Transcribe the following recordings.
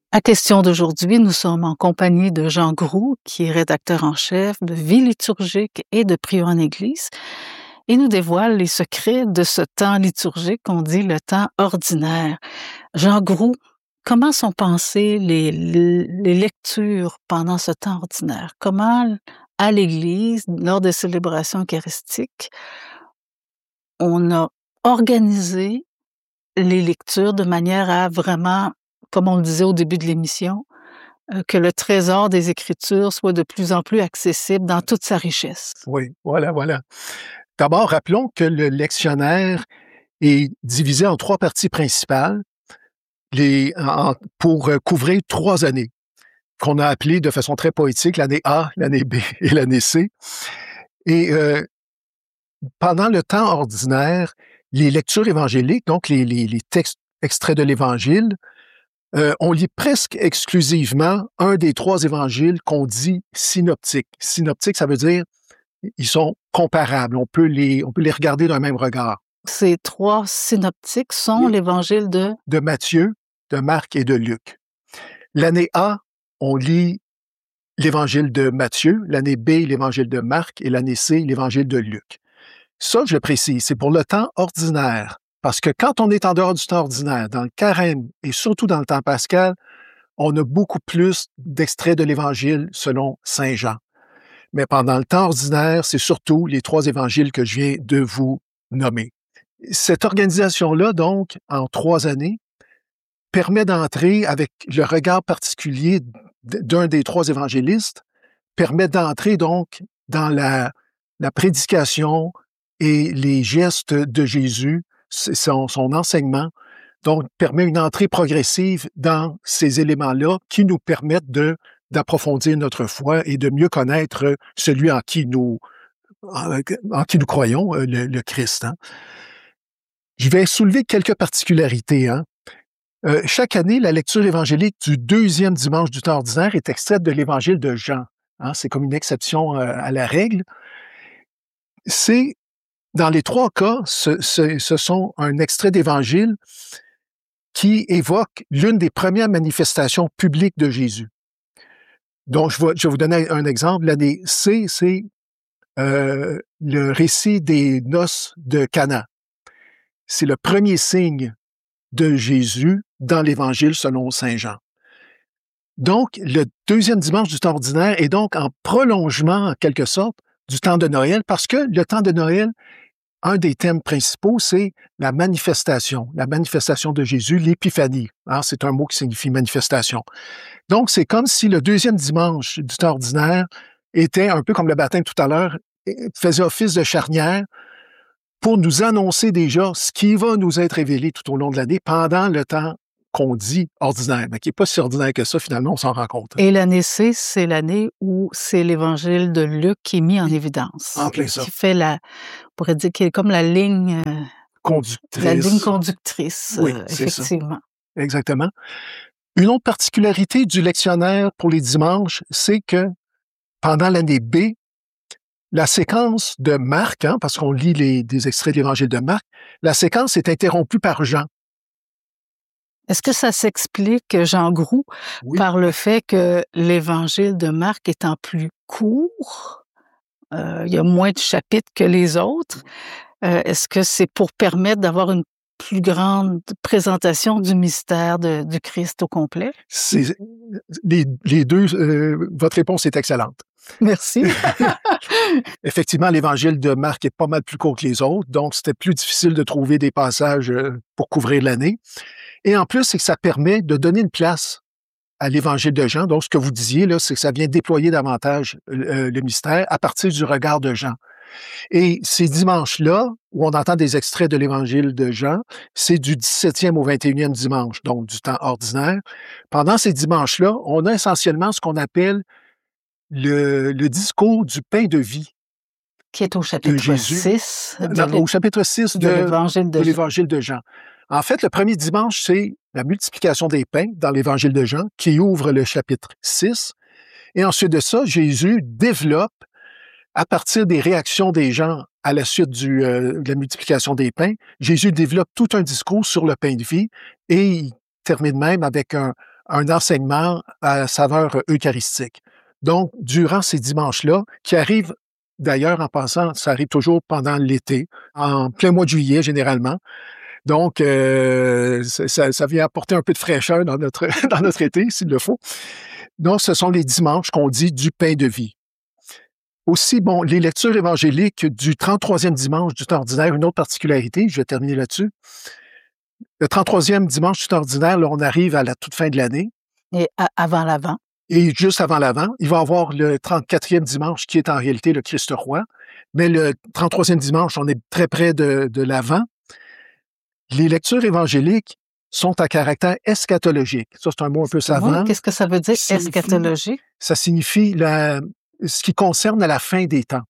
À Question d'aujourd'hui, nous sommes en compagnie de Jean Groux, qui est rédacteur en chef de Vie liturgique et de Prions en Église. Il nous dévoile les secrets de ce temps liturgique qu'on dit le temps ordinaire. Jean Groux, comment sont pensées les lectures pendant ce temps ordinaire? Comment, à l'Église, lors des célébrations eucharistiques, on a organisé les lectures de manière à vraiment, comme on le disait au début de l'émission, que le trésor des Écritures soit de plus en plus accessible dans toute sa richesse. Oui, voilà. D'abord, rappelons que le lectionnaire est divisé en 3 parties principales pour couvrir 3 années, qu'on a appelées de façon très poétique l'année A, l'année B et l'année C. Et pendant le temps ordinaire, les lectures évangéliques, donc les textes extraits de l'Évangile, on lit presque exclusivement un des 3 évangiles qu'on dit synoptiques. Synoptiques, ça veut dire ils sont comparables. On peut les regarder d'un même regard. Ces 3 synoptiques sont l'Évangile de Matthieu, de Marc et de Luc. L'année A, on lit l'Évangile de Matthieu, l'année B, l'Évangile de Marc et l'année C, l'Évangile de Luc. Ça, je le précise, c'est pour le temps ordinaire. Parce que quand on est en dehors du temps ordinaire, dans le carême et surtout dans le temps pascal, on a beaucoup plus d'extraits de l'Évangile selon saint Jean. Mais pendant le temps ordinaire, c'est surtout les 3 évangiles que je viens de vous nommer. Cette organisation-là, donc, en 3 années, permet d'entrer avec le regard particulier d'un des 3 évangélistes, permet d'entrer donc dans la prédication et les gestes de Jésus, son enseignement, donc permet une entrée progressive dans ces éléments-là qui nous permettent d'approfondir notre foi et de mieux connaître celui en qui nous croyons, le Christ. Hein. Je vais soulever quelques particularités. Hein. Chaque année, la lecture évangélique du 2e dimanche du temps ordinaire est extraite de l'Évangile de Jean. Hein. C'est comme une exception à la règle. Dans les 3 cas, ce sont un extrait d'Évangile qui évoque l'une des premières manifestations publiques de Jésus. Donc, je vais vous donner un exemple. L'année C, c'est le récit des noces de Cana. C'est le premier signe de Jésus dans l'Évangile selon saint Jean. Donc, le 2e dimanche du temps ordinaire est donc en prolongement, en quelque sorte, du temps de Noël, parce que le temps de Noël, un des thèmes principaux, c'est la manifestation de Jésus, l'épiphanie. Hein, c'est un mot qui signifie manifestation. Donc, c'est comme si le 2e dimanche du temps ordinaire était un peu comme le baptême tout à l'heure, faisait office de charnière pour nous annoncer déjà ce qui va nous être révélé tout au long de l'année pendant le temps qu'on dit ordinaire, mais qui n'est pas si ordinaire que ça, finalement, on s'en rend compte. Et l'année C, c'est l'année où c'est l'Évangile de Luc qui est mis en évidence. En plein ça. Qui fait on pourrait dire qu'il est comme la ligne conductrice. La ligne conductrice, oui, effectivement. Ça. Exactement. Une autre particularité du lectionnaire pour les dimanches, c'est que pendant l'année B, la séquence de Marc, hein, parce qu'on lit des extraits de l'Évangile de Marc, la séquence est interrompue par Jean. Est-ce que ça s'explique, Jean Groux, par le fait que l'Évangile de Marc étant plus court, il y a moins de chapitres que les autres, est-ce que c'est pour permettre d'avoir une plus grande présentation du mystère du Christ au complet? Les deux, votre réponse est excellente. Merci. Effectivement, l'Évangile de Marc est pas mal plus court que les autres, donc c'était plus difficile de trouver des passages pour couvrir l'année. Et en plus, c'est que ça permet de donner une place à l'Évangile de Jean. Donc, ce que vous disiez, là, c'est que ça vient déployer davantage le mystère à partir du regard de Jean. Et ces dimanches-là, où on entend des extraits de l'Évangile de Jean, c'est du 17e au 21e dimanche, donc du temps ordinaire. Pendant ces dimanches-là, on a essentiellement ce qu'on appelle le discours du pain de vie. Qui est au chapitre 6. Au chapitre 6 de l'Évangile de Jean. En fait, le premier dimanche, c'est la multiplication des pains dans l'Évangile de Jean qui ouvre le chapitre 6. Et ensuite de ça, Jésus développe, à partir des réactions des gens à la suite de la multiplication des pains, Jésus développe tout un discours sur le pain de vie et il termine même avec un un enseignement à saveur eucharistique. Donc, durant ces dimanches-là, qui arrivent d'ailleurs en passant, ça arrive toujours pendant l'été, en plein mois de juillet généralement. Donc, ça vient apporter un peu de fraîcheur dans notre, dans notre été, s'il le faut. Donc, ce sont les dimanches qu'on dit du pain de vie. Aussi, bon, les lectures évangéliques du 33e dimanche du temps ordinaire, une autre particularité, je vais terminer là-dessus. Le 33e dimanche du temps ordinaire, là, on arrive à la toute fin de l'année. Et avant l'Avent. Et juste avant l'Avent, il va y avoir le 34e dimanche qui est en réalité le Christ roi. Mais le 33e dimanche, on est très près de l'Avent. Les lectures évangéliques sont à caractère eschatologique. Ça, c'est un mot un peu savant. Oui, qu'est-ce que ça veut dire, eschatologique? Ça signifie ce qui concerne la fin des temps.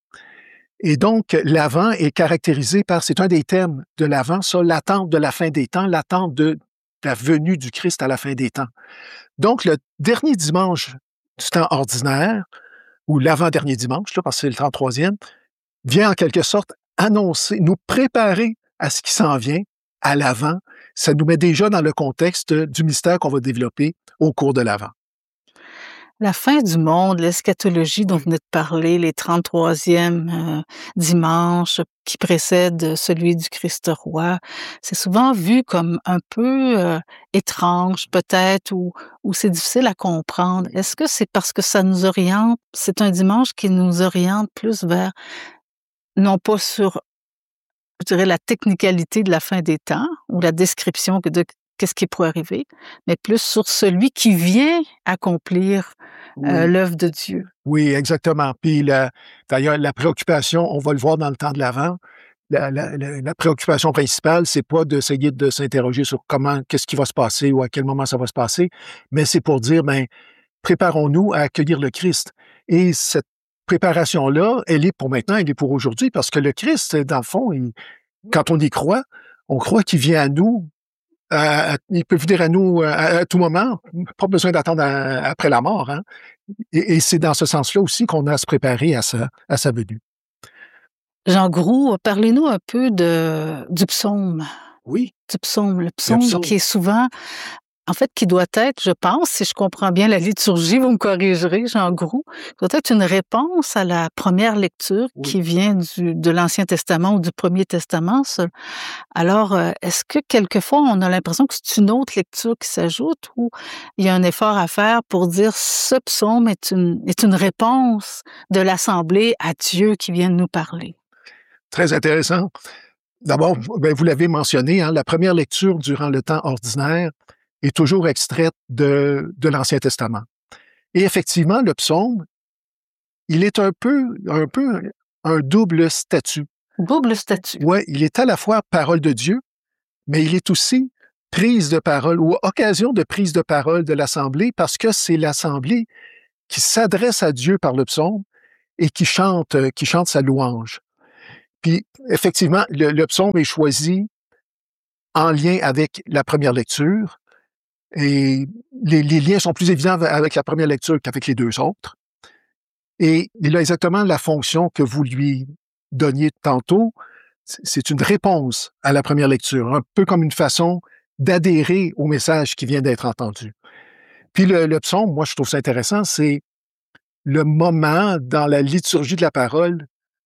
Et donc, l'Avent est caractérisé par, c'est un des thèmes de l'Avent, ça, l'attente de la fin des temps, l'attente de la venue du Christ à la fin des temps. Donc, le dernier dimanche du temps ordinaire, ou l'avant-dernier dimanche, là, parce que c'est le 33e, vient en quelque sorte annoncer, nous préparer à ce qui s'en vient à l'avant. Ça nous met déjà dans le contexte du mystère qu'on va développer au cours de l'avant. La fin du monde, l'eschatologie dont vous venez de parler, les 33e dimanches qui précèdent celui du Christ roi, c'est souvent vu comme un peu étrange peut-être ou c'est difficile à comprendre. Est-ce que c'est parce que ça nous oriente, c'est un dimanche qui nous oriente plus vers, non pas sur, je dirais, la technicalité de la fin des temps ou la description de qu'est-ce qui pourrait arriver, mais plus sur celui qui vient accomplir l'œuvre de Dieu. Oui, exactement. Puis d'ailleurs, la préoccupation, on va le voir dans le temps de l'Avent, la préoccupation principale, c'est pas d'essayer de s'interroger sur qu'est-ce qui va se passer ou à quel moment ça va se passer, mais c'est pour dire, préparons-nous à accueillir le Christ. Et cette préparation-là, elle est pour maintenant, elle est pour aujourd'hui, parce que le Christ, dans le fond, quand on y croit, on croit qu'il vient à nous. Il peut venir à nous à tout moment, pas besoin d'attendre après la mort. Hein? Et c'est dans ce sens-là aussi qu'on a à se préparer à sa venue. Jean Groux, parlez-nous un peu du psaume. Oui. Du psaume. Le psaume qui est souvent, en fait, qui doit être, je pense, si je comprends bien la liturgie, vous me corrigerez, Jean Groux, doit être une réponse à la première lecture qui vient de l'Ancien Testament ou du Premier Testament. Alors, est-ce que quelquefois, on a l'impression que c'est une autre lecture qui s'ajoute ou il y a un effort à faire pour dire ce psaume est une réponse de l'Assemblée à Dieu qui vient de nous parler? Très intéressant. D'abord, vous l'avez mentionné, hein, la première lecture durant le temps ordinaire est toujours extraite de l'Ancien Testament. Et effectivement, le psaume, il est un peu un double statut. Double statut. Oui, il est à la fois parole de Dieu, mais il est aussi prise de parole ou occasion de prise de parole de l'Assemblée parce que c'est l'Assemblée qui s'adresse à Dieu par le psaume et qui chante sa louange. Puis, effectivement, le psaume est choisi en lien avec la première lecture et les liens sont plus évidents avec la première lecture qu'avec les deux autres. Et il a exactement la fonction que vous lui donniez tantôt. C'est une réponse à la première lecture, un peu comme une façon d'adhérer au message qui vient d'être entendu. Puis le psaume, moi, je trouve ça intéressant, c'est le moment dans la liturgie de la parole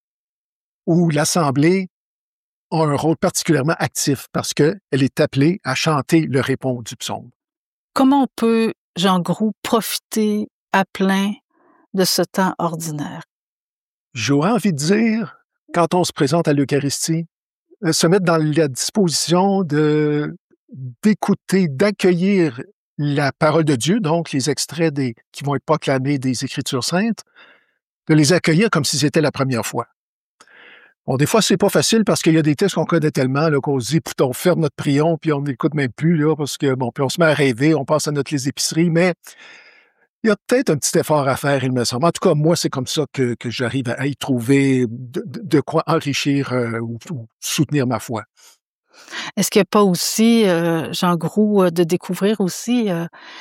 où l'Assemblée a un rôle particulièrement actif parce qu'elle est appelée à chanter le répond du psaume. Comment on peut, Jean Groux, profiter à plein de ce temps ordinaire? J'aurais envie de dire, quand on se présente à l'Eucharistie, se mettre dans la disposition d'écouter, d'accueillir la parole de Dieu, donc les extraits qui vont être proclamés des Écritures saintes, de les accueillir comme si c'était la première fois. Bon, des fois, c'est pas facile parce qu'il y a des textes qu'on connaît tellement là, qu'on se dit, putain, on ferme notre prion puis on n'écoute même plus, là, parce que, bon, puis on se met à rêver, on passe à notre les épiceries, mais il y a peut-être un petit effort à faire, il me semble. En tout cas, moi, c'est comme ça que j'arrive à y trouver de quoi enrichir ou soutenir ma foi. Est-ce qu'il n'y a pas aussi, Jean Groux, de découvrir aussi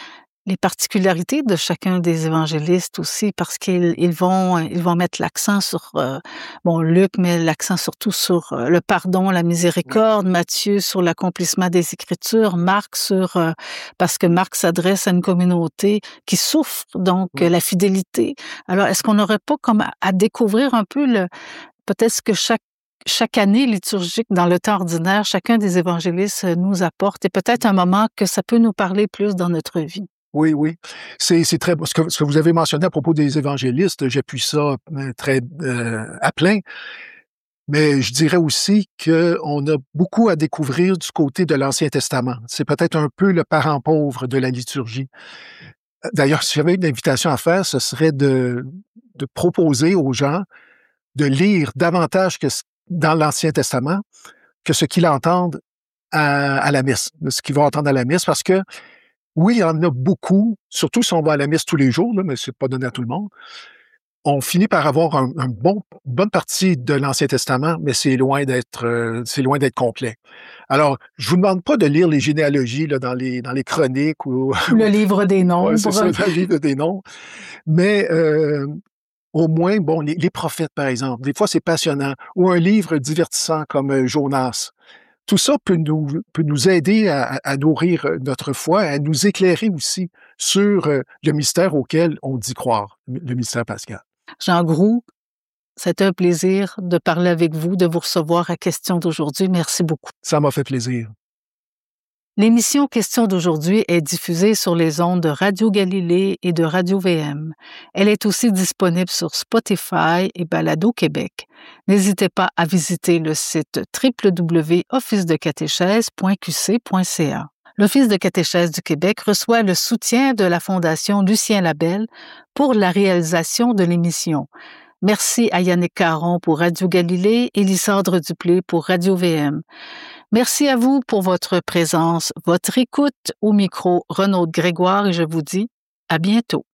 les particularités de chacun des évangélistes aussi, parce qu'ils vont mettre l'accent sur, Luc met l'accent surtout sur le pardon, la miséricorde, Matthieu sur l'accomplissement des Écritures, Marc parce que Marc s'adresse à une communauté qui souffre, donc la fidélité. Alors, est-ce qu'on n'aurait pas comme à découvrir un peu peut-être ce que chaque année liturgique, dans le temps ordinaire, chacun des évangélistes nous apporte, et peut-être un moment que ça peut nous parler plus dans notre vie? Oui, oui. C'est très ce que vous avez mentionné à propos des évangélistes, j'appuie ça très à plein. Mais je dirais aussi qu'on a beaucoup à découvrir du côté de l'Ancien Testament. C'est peut-être un peu le parent pauvre de la liturgie. D'ailleurs, si j'avais une invitation à faire, ce serait de proposer aux gens de lire davantage dans l'Ancien Testament que ce qu'ils entendent à la messe, ce qu'ils vont entendre à la messe, parce que oui, il y en a beaucoup, surtout si on va à la messe tous les jours, là, mais c'est pas donné à tout le monde. On finit par avoir bonne partie de l'Ancien Testament, mais c'est loin d'être complet. Alors, je vous demande pas de lire les généalogies là, dans les chroniques ou Le livre des nombres. Ouais, c'est ça, dans le livre des nombres. Mais au moins, les prophètes, par exemple, des fois c'est passionnant. Ou un livre divertissant comme Jonas. Tout ça peut nous aider à nourrir notre foi, à nous éclairer aussi sur le mystère auquel on dit croire, le mystère pascal. Jean Groulx, c'était un plaisir de parler avec vous, de vous recevoir à Question d'aujourd'hui. Merci beaucoup. Ça m'a fait plaisir. L'émission Question d'aujourd'hui est diffusée sur les ondes de Radio Galilée et de Radio VM. Elle est aussi disponible sur Spotify et Balado Québec. N'hésitez pas à visiter le site www.officedecatechèse.qc.ca. L'Office de catéchèse du Québec reçoit le soutien de la Fondation Lucien Labelle pour la réalisation de l'émission. Merci à Yannick Caron pour Radio Galilée et Lysandre Duplé pour Radio VM. Merci à vous pour votre présence, votre écoute. Au micro, Renaud Grégoire, et je vous dis à bientôt.